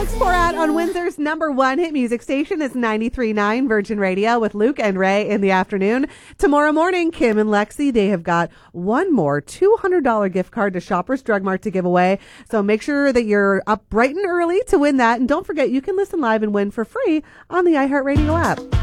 648 on Windsor's number one hit music station is 93.9 Virgin Radio with Luke and Ray in the afternoon. Tomorrow morning, Kim and Lexi, they have got one more $200 gift card to Shoppers Drug Mart to give away. So make sure that you're up bright and early to win that. And don't forget, you can listen live and win for free on the iHeartRadio app.